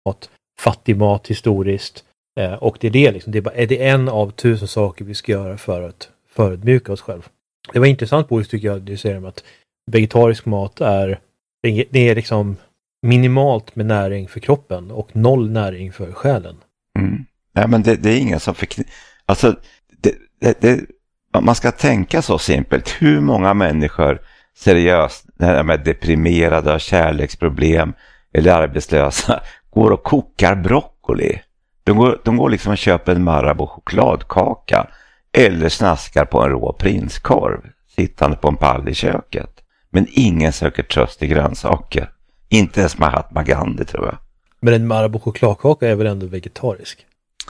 mat, fattig mat historiskt. Och det är det liksom. Det är en av 1000 saker vi ska göra för att förödmjuka oss själv. Det var intressant, Boris, tycker jag, du säger om att vegetarisk mat det är liksom minimalt med näring för kroppen och 0 näring för själen. Ja, men det är ingen som alltså man ska tänka så simpelt. Hur många människor seriöst med deprimerade, kärleksproblem eller arbetslösa går och kokar broccoli? De går liksom och köper en Marabou chokladkaka eller snaskar på en rå prinskorv sittande på en pall i köket. Men ingen söker tröst i grönsaker. Inte ens Mahatma Gandhi, tror jag. Men en Marabou chokladkaka är väl ändå vegetarisk?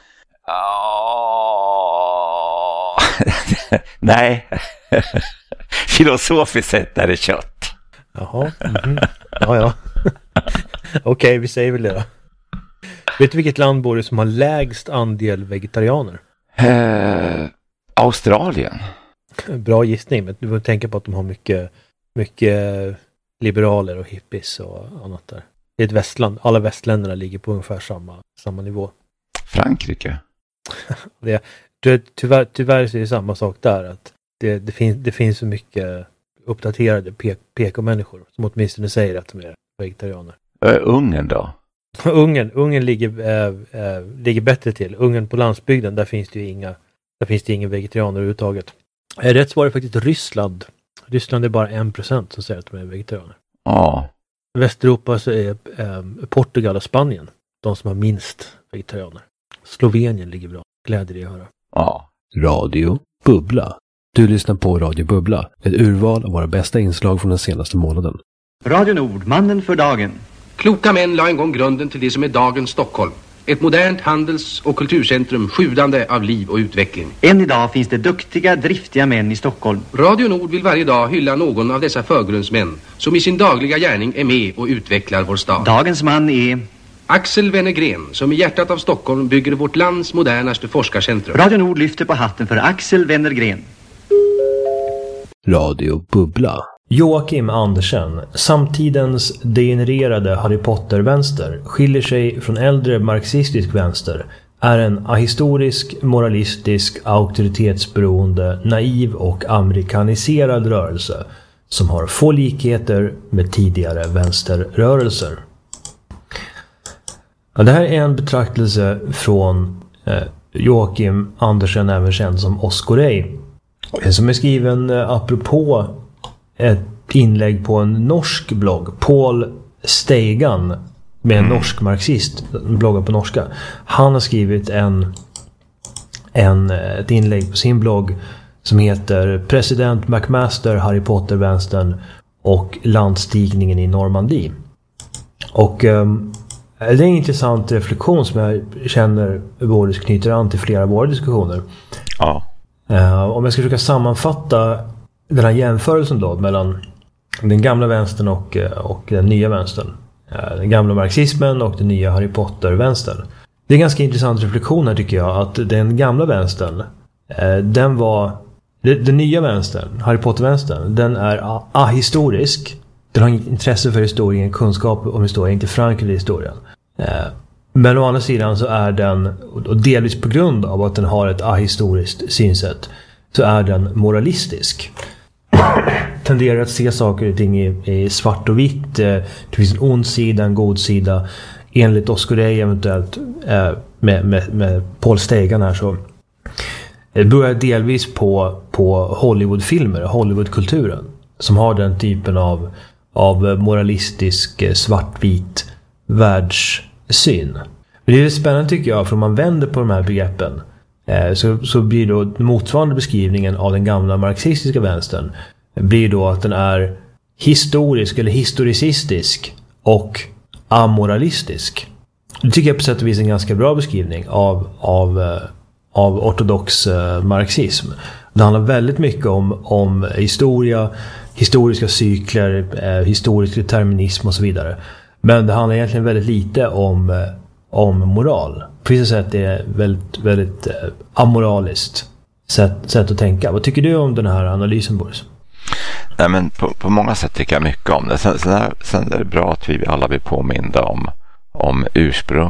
Nej. Filosofiskt sett är det kött. Jaha. Ja. Okej, vi säger väl det då. Vet du vilket land bor det som har lägst andel vegetarianer? Australien. Bra gissning, men du får tänka på att de har mycket liberaler och hippies och annat där. Det är ett västland. Alla västländerna ligger på ungefär samma nivå. Frankrike. Tyvärr så är det samma sak där. Att det finns så mycket uppdaterade PK-människor som åtminstone säger att de är vegetarianer. Ungern då? Ungern ligger bättre till. Ungern på landsbygden, där finns det inga vegetarianer överhuvudtaget. Rätt svar är faktiskt Ryssland. Ryssland är bara 1% som säger att de är vegetarianer. Ja. Västeuropa så är Portugal och Spanien de som har minst vegetarianer. Slovenien ligger bra. Gläder dig att höra. Ja. Radio Bubbla. Du lyssnar på Radio Bubbla. Ett urval av våra bästa inslag från den senaste månaden. Radio Nord, mannen för dagen. Kloka män la en gång grunden till det som är dagens Stockholm. Ett modernt handels- och kulturcentrum sjudande av liv och utveckling. Än idag finns det duktiga, driftiga män i Stockholm. Radio Nord vill varje dag hylla någon av dessa förgrundsmän som i sin dagliga gärning är med och utvecklar vår stad. Dagens man är Axel Wennergren, som i hjärtat av Stockholm bygger vårt lands modernaste forskarcentrum. Radio Nord lyfter på hatten för Axel Wennergren. Radio Bubbla. Joakim Andersen, samtidens degenererade Harry Potter-vänster, skiljer sig från äldre marxistisk vänster, är en ahistorisk, moralistisk, auktoritetsberoende, naiv och amerikaniserad rörelse som har få likheter med tidigare vänsterrörelser. Ja, det här är en betraktelse från Joakim Andersen, även känd som Oscorey, som är skriven apropå ett inlägg på en norsk blogg. Paul Steigan, med en norsk marxist, bloggar på norska. Han har skrivit ett inlägg på sin blogg som heter President McMaster, Harry Potter-vänstern och landstigningen i Normandie. Och det är en intressant reflektion som jag känner Boris knyter an till flera av våra diskussioner. Ja. Om jag ska försöka sammanfatta den här jämförelsen då mellan den gamla vänstern och den nya vänstern. Den gamla marxismen och den nya Harry Potter-vänstern. Det är en ganska intressant reflektion här, tycker jag, att den gamla vänstern, den nya vänstern, Harry Potter-vänstern, den är ahistorisk. Den har inget intresse för historien, kunskap om historien, inte förankrad i historien. Men å andra sidan så är den, och delvis på grund av att den har ett ahistoriskt synsätt, så är den moralistisk. Tenderar att se saker och ting i svart och vitt. Det finns en ond sida, en god sida. Enligt Oscorey eventuellt med Paul Steigan här, så börjar delvis på Hollywoodfilmer, Hollywoodkulturen, som har den typen av moralistisk svartvit världssyn. Men det är spännande, tycker jag, för om man vänder på de här begreppen så blir då motsvarande beskrivningen av den gamla marxistiska vänstern blir då att den är historisk eller historicistisk och amoralistisk. Det tycker jag på sätt och vis är en ganska bra beskrivning av ortodox marxism. Det handlar väldigt mycket om historia, historiska cykler, historisk determinism och så vidare. Men det handlar egentligen väldigt lite om moral. På vissa sätt är det väldigt, väldigt amoraliskt sätt att tänka. Vad tycker du om den här analysen, Boris? Nej, men på många sätt tycker jag mycket om det. Sen är det bra att vi alla blir påminda om ursprung.